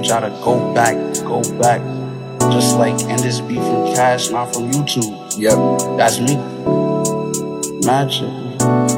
y'all to go back. Just like end this beef from Cash, not from YouTube. Yep. That's me. Magic.